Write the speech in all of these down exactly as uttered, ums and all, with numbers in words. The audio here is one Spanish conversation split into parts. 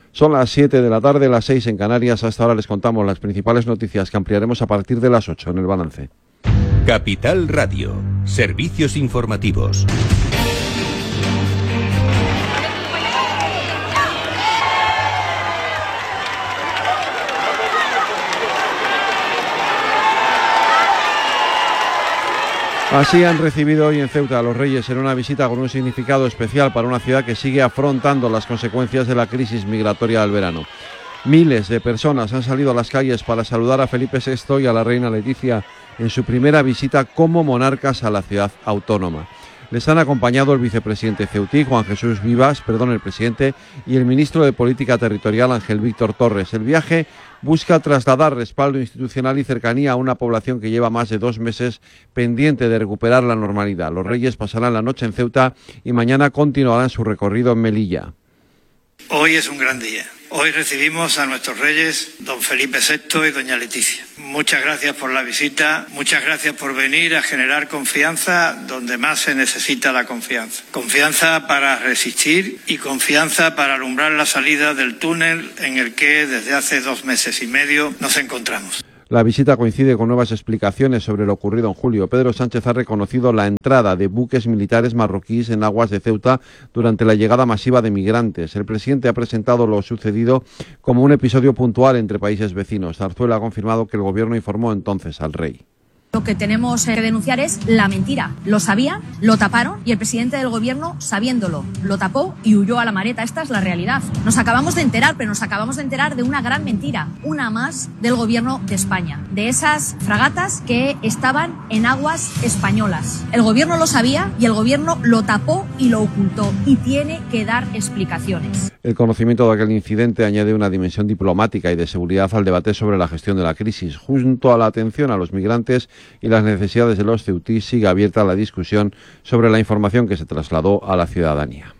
Son las siete de la tarde, las seis en Canarias. Hasta ahora les contamos las principales noticias que ampliaremos a partir de las ocho en el balance. Capital Radio, servicios informativos. Así han recibido hoy en Ceuta a los Reyes en una visita con un significado especial para una ciudad que sigue afrontando las consecuencias de la crisis migratoria del verano. Miles de personas han salido a las calles para saludar a Felipe sexto y a la reina Leticia en su primera visita como monarcas a la ciudad autónoma. Les han acompañado el vicepresidente ceutí, Juan Jesús Vivas, perdón, el presidente, y el ministro de Política Territorial, Ángel Víctor Torres. El viaje busca trasladar respaldo institucional y cercanía a una población que lleva más de dos meses pendiente de recuperar la normalidad. Los Reyes pasarán la noche en Ceuta y mañana continuarán su recorrido en Melilla. Hoy es un gran día. Hoy recibimos a nuestros reyes, don Felipe sexto y doña Leticia. Muchas gracias por la visita, muchas gracias por venir a generar confianza donde más se necesita la confianza. Confianza para resistir y confianza para alumbrar la salida del túnel en el que desde hace dos meses y medio nos encontramos. La visita coincide con nuevas explicaciones sobre lo ocurrido en julio. Pedro Sánchez ha reconocido la entrada de buques militares marroquíes en aguas de Ceuta durante la llegada masiva de migrantes. El presidente ha presentado lo sucedido como un episodio puntual entre países vecinos. Zarzuela ha confirmado que el gobierno informó entonces al rey. Lo que tenemos que denunciar es la mentira. Lo sabían, lo taparon y el presidente del gobierno, sabiéndolo, lo tapó y huyó a la mareta. Esta es la realidad. Nos acabamos de enterar, pero nos acabamos de enterar de una gran mentira, una más del gobierno de España, de esas fragatas que estaban en aguas españolas. El gobierno lo sabía y el gobierno lo tapó y lo ocultó y tiene que dar explicaciones. El conocimiento de aquel incidente añade una dimensión diplomática y de seguridad al debate sobre la gestión de la crisis. Junto a la atención a los migrantes y las necesidades de los ceutíes, sigue abierta la discusión sobre la información que se trasladó a la ciudadanía.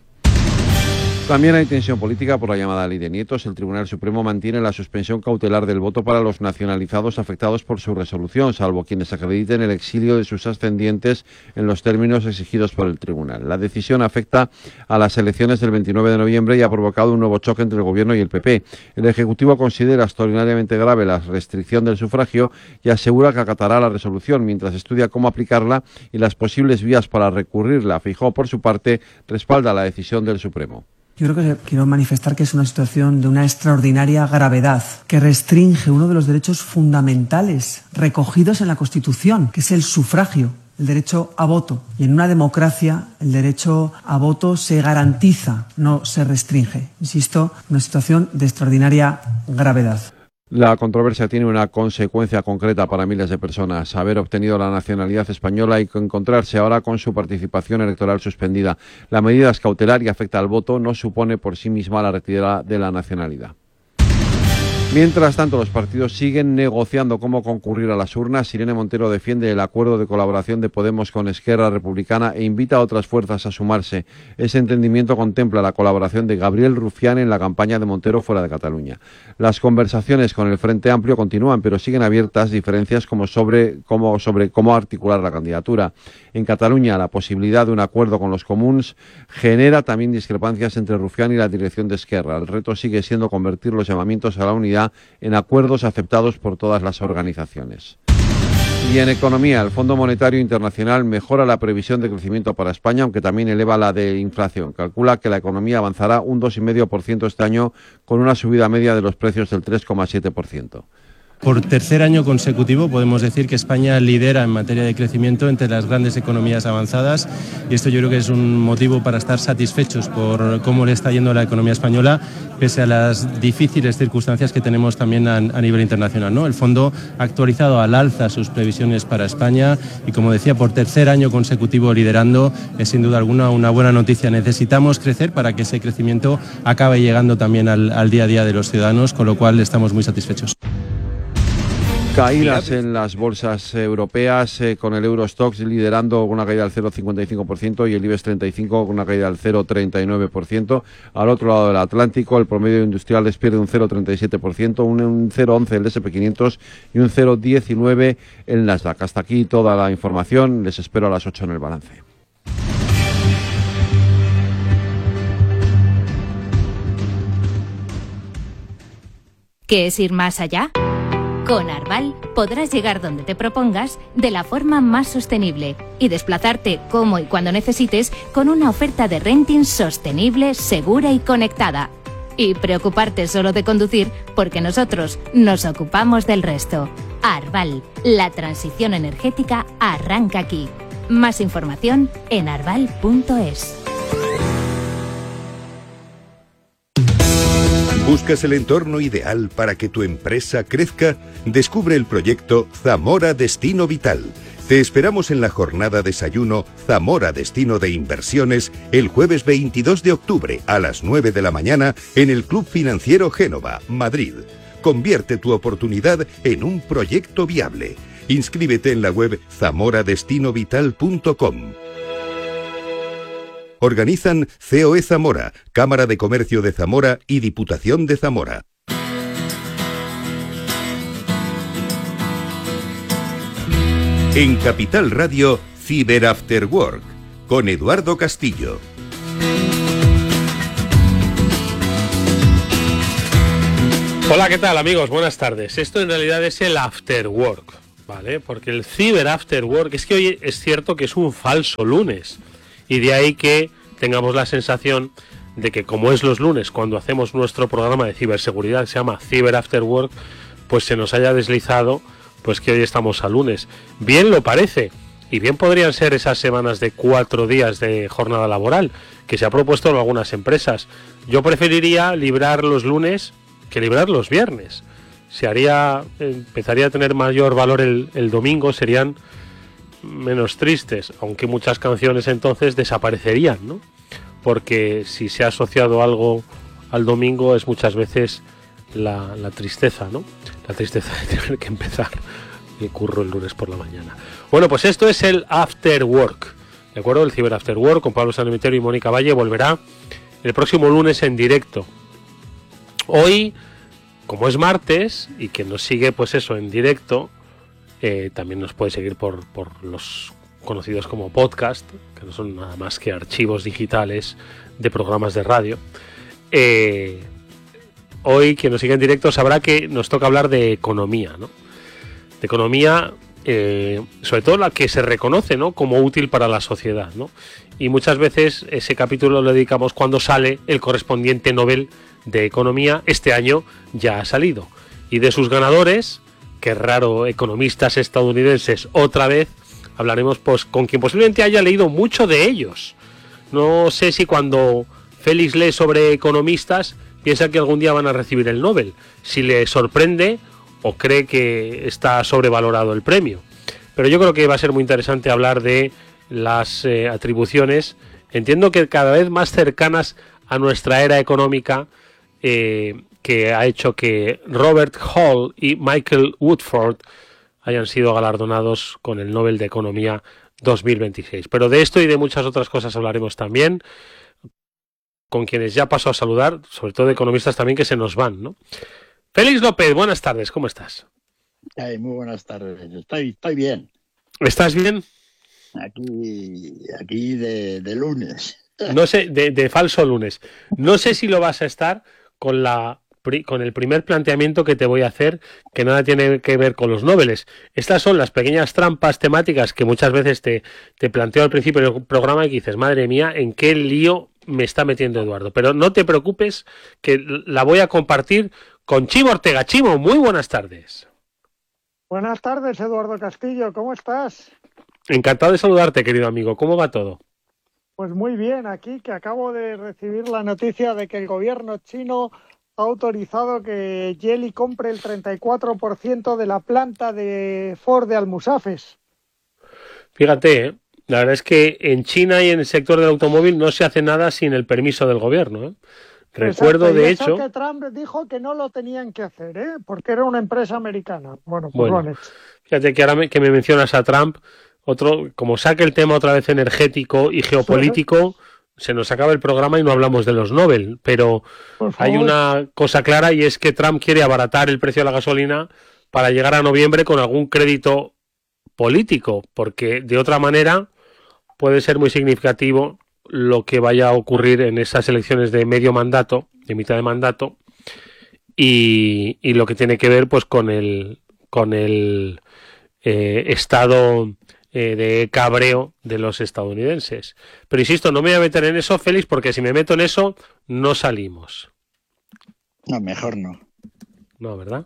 También hay tensión política por la llamada Ley de Nietos. El Tribunal Supremo mantiene la suspensión cautelar del voto para los nacionalizados afectados por su resolución, salvo quienes acrediten el exilio de sus ascendientes en los términos exigidos por el Tribunal. La decisión afecta a las elecciones del veintinueve de noviembre y ha provocado un nuevo choque entre el Gobierno y el P P. El Ejecutivo considera extraordinariamente grave la restricción del sufragio y asegura que acatará la resolución, mientras estudia cómo aplicarla y las posibles vías para recurrirla. Feijóo, por su parte, respalda la decisión del Supremo. Yo creo que quiero manifestar que es una situación de una extraordinaria gravedad, que restringe uno de los derechos fundamentales recogidos en la Constitución, que es el sufragio, el derecho a voto. Y en una democracia el derecho a voto se garantiza, no se restringe. Insisto, una situación de extraordinaria gravedad. La controversia tiene una consecuencia concreta para miles de personas: haber obtenido la nacionalidad española y encontrarse ahora con su participación electoral suspendida. La medida es cautelar y afecta al voto, no supone por sí misma la retirada de la nacionalidad. Mientras tanto, los partidos siguen negociando cómo concurrir a las urnas. Irene Montero defiende el acuerdo de colaboración de Podemos con Esquerra Republicana e invita a otras fuerzas a sumarse. Ese entendimiento contempla la colaboración de Gabriel Rufián en la campaña de Montero fuera de Cataluña. Las conversaciones con el Frente Amplio continúan, pero siguen abiertas diferencias como sobre, como sobre cómo articular la candidatura. En Cataluña, la posibilidad de un acuerdo con los comuns genera también discrepancias entre Rufián y la dirección de Esquerra. El reto sigue siendo convertir los llamamientos a la unidad en acuerdos aceptados por todas las organizaciones. Y en economía, el Fondo Monetario Internacional mejora la previsión de crecimiento para España, aunque también eleva la de inflación. Calcula que la economía avanzará un dos coma cinco por ciento este año, con una subida media de los precios del tres coma siete por ciento. Por tercer año consecutivo podemos decir que España lidera en materia de crecimiento entre las grandes economías avanzadas, y esto yo creo que es un motivo para estar satisfechos por cómo le está yendo a la economía española, pese a las difíciles circunstancias que tenemos también a, a nivel internacional, ¿no? El fondo ha actualizado al alza sus previsiones para España y, como decía, por tercer año consecutivo liderando, es sin duda alguna una buena noticia. Necesitamos crecer para que ese crecimiento acabe llegando también al, al día a día de los ciudadanos, con lo cual estamos muy satisfechos. Caídas en las bolsas europeas, eh, con el Eurostoxx liderando con una caída del cero coma cincuenta y cinco por ciento y el IBEX treinta y cinco con una caída del cero coma treinta y nueve por ciento. Al otro lado del Atlántico, el promedio industrial les pierde un cero coma treinta y siete por ciento, un, un cero coma once el ese and pe quinientos y un cero coma diecinueve el Nasdaq. Hasta aquí toda la información. Les espero a las ocho en el balance. ¿Qué es ir más allá? Con Arval podrás llegar donde te propongas de la forma más sostenible y desplazarte como y cuando necesites con una oferta de renting sostenible, segura y conectada. Y preocuparte solo de conducir porque nosotros nos ocupamos del resto. Arval, la transición energética arranca aquí. Más información en arval punto es. ¿Buscas el entorno ideal para que tu empresa crezca? Descubre el proyecto Zamora Destino Vital. Te esperamos en la jornada desayuno Zamora Destino de Inversiones el jueves veintidós de octubre a las nueve de la mañana en el Club Financiero Génova, Madrid. Convierte tu oportunidad en un proyecto viable. Inscríbete en la web zamora destino vital punto com. Organizan C O E Zamora, Cámara de Comercio de Zamora y Diputación de Zamora. En Capital Radio, Cyber After Work, con Eduardo Castillo. Hola, ¿qué tal, amigos? Buenas tardes. Esto en realidad es el After Work, ¿vale? Porque el Cyber After Work es que hoy es cierto que es un falso lunes. Y de ahí que tengamos la sensación de que como es los lunes cuando hacemos nuestro programa de ciberseguridad que se llama Cyber After Work, pues se nos haya deslizado pues que hoy estamos a lunes. Bien lo parece, y bien podrían ser esas semanas de cuatro días de jornada laboral que se ha propuesto en algunas empresas. Yo preferiría librar los lunes que librar los viernes. Se haría, empezaría a tener mayor valor el, el domingo, serían menos tristes, aunque muchas canciones entonces desaparecerían, ¿no? Porque si se ha asociado algo al domingo es muchas veces la, la tristeza, ¿no? La tristeza de tener que empezar el curro el lunes por la mañana. Bueno, pues esto es el After Work, ¿de acuerdo? El Cyber After Work con Pablo San Emeterio y Mónica Valle volverá el próximo lunes en directo. Hoy, como es martes y que nos sigue pues eso en directo, Eh, también nos puede seguir por, por los conocidos como podcast, que no son nada más que archivos digitales de programas de radio. Eh, hoy, quien nos sigue en directo sabrá que nos toca hablar de economía, ¿no? De economía, eh, sobre todo la que se reconoce, ¿no?, como útil para la sociedad, ¿no? Y muchas veces ese capítulo lo dedicamos cuando sale el correspondiente Nobel de Economía. Este año ya ha salido. Y de sus ganadores, qué raro, economistas estadounidenses, otra vez hablaremos pues con quien posiblemente haya leído mucho de ellos. No sé si cuando Félix lee sobre economistas piensa que algún día van a recibir el Nobel, si le sorprende o cree que está sobrevalorado el premio. Pero yo creo que va a ser muy interesante hablar de las eh, atribuciones, entiendo que cada vez más cercanas a nuestra era económica, eh, que ha hecho que Robert Hall y Michael Woodford hayan sido galardonados con el Nobel de Economía dos mil veintiséis. Pero de esto y de muchas otras cosas hablaremos también con quienes ya paso a saludar, sobre todo de economistas también que se nos van, ¿no? Félix López, buenas tardes, ¿cómo estás? Ay, muy buenas tardes, estoy, estoy bien. ¿Estás bien? Aquí, aquí de, de lunes. No sé, de, de falso lunes. No sé si lo vas a estar con la con el primer planteamiento que te voy a hacer, que nada tiene que ver con los Nobeles. Estas son las pequeñas trampas temáticas que muchas veces te, te planteo al principio del programa y que dices, madre mía, ¿en qué lío me está metiendo Eduardo? Pero no te preocupes, que la voy a compartir con Chimo Ortega. Chimo, muy buenas tardes. Buenas tardes, Eduardo Castillo, ¿cómo estás? Encantado de saludarte, querido amigo. ¿Cómo va todo? Pues muy bien, aquí que acabo de recibir la noticia de que el gobierno chino ha autorizado que Geely compre el treinta y cuatro por ciento de la planta de Ford de Almusafes. Fíjate, ¿eh? La verdad es que en China y en el sector del automóvil no se hace nada sin el permiso del gobierno, ¿eh? Recuerdo, exacto, de y eso hecho... que Trump dijo que no lo tenían que hacer, ¿eh? Porque era una empresa americana. Bueno, pues bueno, lo han hecho. Fíjate que ahora me, que me mencionas a Trump, otro, como saque el tema otra vez energético y geopolítico... Se nos acaba el programa y no hablamos de los Nobel, pero hay una cosa clara y es que Trump quiere abaratar el precio de la gasolina para llegar a noviembre con algún crédito político, porque de otra manera puede ser muy significativo lo que vaya a ocurrir en esas elecciones de medio mandato, de mitad de mandato, y, y lo que tiene que ver pues con el con el eh, estado eh, de cabreo de los estadounidenses. Pero insisto, no me voy a meter en eso, Félix, porque si me meto en eso no salimos. No, mejor no. No, ¿verdad?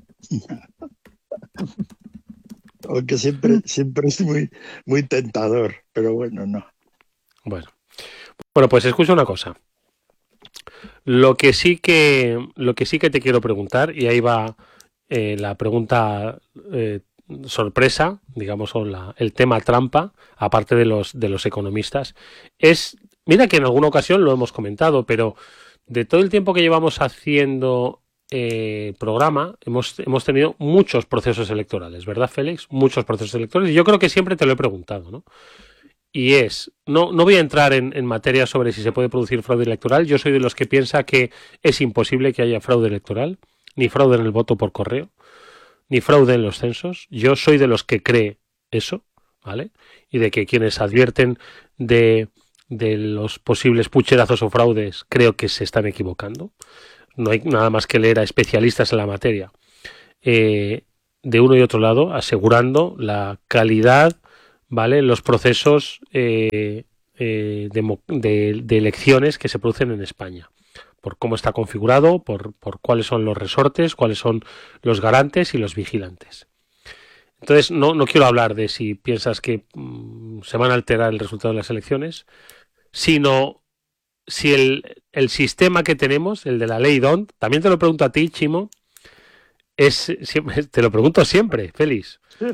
Aunque siempre, siempre es muy, muy tentador, pero bueno, no. Bueno, bueno, pues escucha una cosa. Lo que sí que, lo que sí que te quiero preguntar, y ahí va eh, la pregunta eh, sorpresa, digamos, o la, el tema trampa, aparte de los de los economistas, es, mira que en alguna ocasión lo hemos comentado, pero de todo el tiempo que llevamos haciendo eh, programa, hemos, hemos tenido muchos procesos electorales, ¿verdad, Félix? Muchos procesos electorales, y yo creo que siempre te lo he preguntado, ¿no? Y es, no, no voy a entrar en, en materia sobre si se puede producir fraude electoral. Yo soy de los que piensa que es imposible que haya fraude electoral, ni fraude en el voto por correo, ni fraude en los censos. Yo soy de los que cree eso, ¿vale? Y de que quienes advierten de, de los posibles pucherazos o fraudes creo que se están equivocando. No hay nada más que leer a especialistas en la materia eh, de uno y otro lado, asegurando la calidad, ¿vale? Los procesos eh, eh, de, de, de elecciones que se producen en España, por cómo está configurado, por, por cuáles son los resortes, cuáles son los garantes y los vigilantes. Entonces, no, no quiero hablar de si piensas que mmm, se van a alterar el resultado de las elecciones, sino si el, el sistema que tenemos, el de la ley D O N T, también te lo pregunto a ti, Chimo, es, siempre, te lo pregunto siempre, Félix. Sí.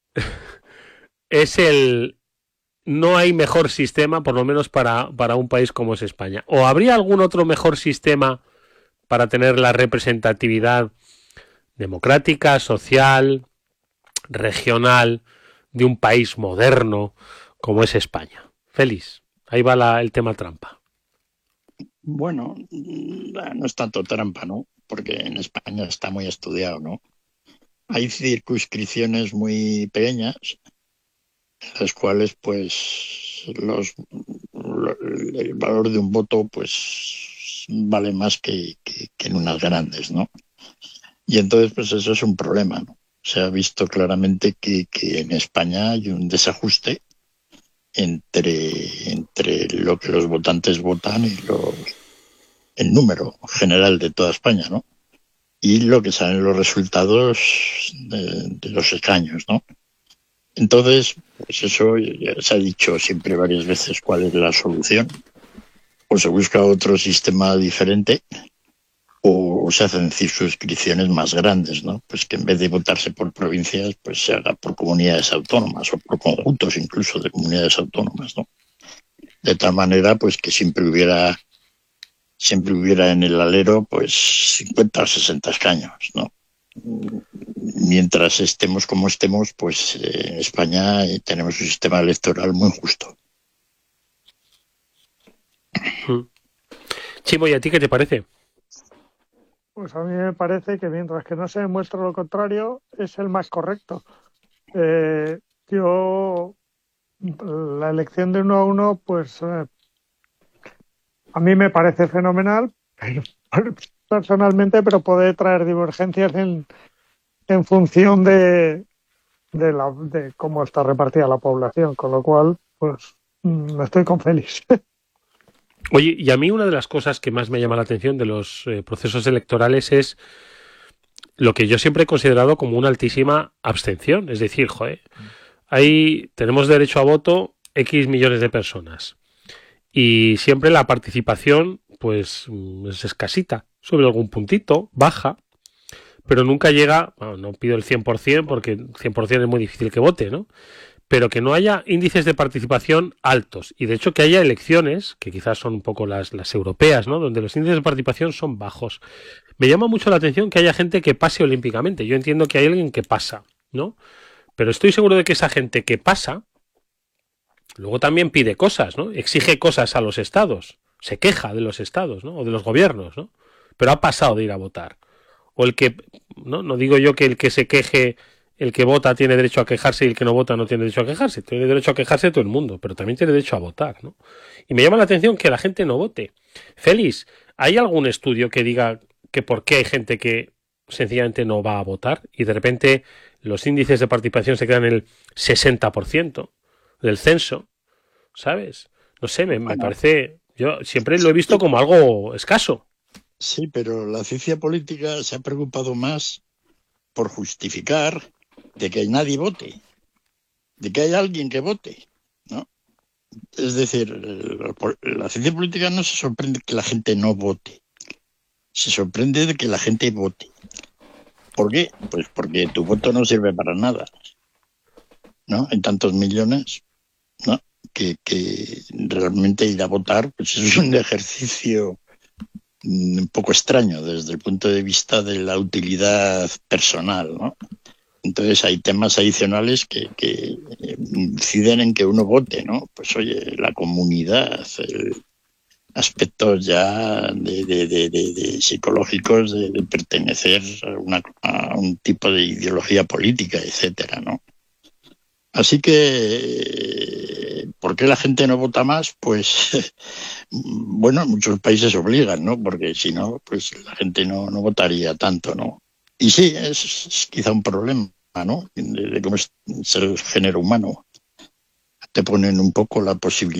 Es el... No hay mejor sistema, por lo menos para, para un país como es España. ¿O habría algún otro mejor sistema para tener la representatividad democrática, social, regional, de un país moderno como es España? Félix, ahí va la, el tema trampa. Bueno, no es tanto trampa, ¿no? Porque en España está muy estudiado, ¿no? Hay circunscripciones muy pequeñas, las cuales pues los, lo, el valor de un voto pues vale más que, que, que en unas grandes, ¿no? Y entonces pues eso es un problema, ¿no? Se ha visto claramente que, que en España hay un desajuste entre, entre lo que los votantes votan y los, el número general de toda España, ¿no? Y lo que salen los resultados de, de los escaños, ¿no? Entonces, pues eso ya se ha dicho siempre varias veces cuál es la solución. O se busca otro sistema diferente o se hacen circunscripciones más grandes, ¿no? Pues que en vez de votarse por provincias, pues se haga por comunidades autónomas o por conjuntos incluso de comunidades autónomas, ¿no? De tal manera, pues que siempre hubiera siempre hubiera en el alero, pues cincuenta o sesenta escaños, ¿no? Mientras estemos como estemos, pues eh, en España tenemos un sistema electoral muy justo. Chimo, ¿y a ti qué te parece? Pues a mí me parece que mientras que no se demuestre lo contrario, es el más correcto. Eh, yo, la elección de uno a uno, pues eh, a mí me parece fenomenal, pero, personalmente, pero puede traer divergencias en, en función de, de, la, de cómo está repartida la población, con lo cual, pues, me estoy con Félix. Oye, y a mí una de las cosas que más me llama la atención de los eh, procesos electorales es lo que yo siempre he considerado como una altísima abstención. Es decir, joder, ahí tenemos derecho a voto X millones de personas y siempre la participación pues es escasita, sube algún puntito, baja, pero nunca llega, bueno, no pido el cien por ciento porque cien por ciento es muy difícil que vote, ¿no? Pero que no haya índices de participación altos y de hecho que haya elecciones, que quizás son un poco las, las europeas, ¿no? Donde los índices de participación son bajos. Me llama mucho la atención que haya gente que pase olímpicamente. Yo entiendo que hay alguien que pasa, ¿no? Pero estoy seguro de que esa gente que pasa luego también pide cosas, ¿no? Exige cosas a los estados, se queja de los estados, ¿no? O de los gobiernos, ¿no? Pero ha pasado de ir a votar. O el que, no, no digo yo que el que se queje, el que vota tiene derecho a quejarse y el que no vota no tiene derecho a quejarse. Tiene derecho a quejarse todo el mundo, pero también tiene derecho a votar, ¿no? Y me llama la atención que la gente no vote. Félix, ¿hay algún estudio que diga que por qué hay gente que sencillamente no va a votar y de repente los índices de participación se quedan en el sesenta por ciento del censo, ¿sabes? No sé, me, me parece... Yo siempre lo he visto como algo escaso. Sí, pero la ciencia política se ha preocupado más por justificar de que nadie vote, de que haya alguien que vote, ¿no? Es decir, la ciencia política no se sorprende que la gente no vote, se sorprende de que la gente vote. ¿Por qué? Pues porque tu voto no sirve para nada, ¿no? Hay tantos millones, ¿no? Que, que realmente ir a votar pues es un ejercicio un poco extraño desde el punto de vista de la utilidad personal, ¿no? Entonces hay temas adicionales que, que inciden en que uno vote, ¿no? Pues oye, la comunidad, el, aspectos ya de, de, de, de, de psicológicos de, de pertenecer a, una, a un tipo de ideología política, etcétera, ¿no? Así que, ¿por qué la gente no vota más? Pues, bueno, muchos países obligan, ¿no? Porque si no, pues la gente no, no votaría tanto, ¿no? Y sí, es, es quizá un problema, ¿no? De, de cómo es el género humano. Te ponen un poco la posibilidad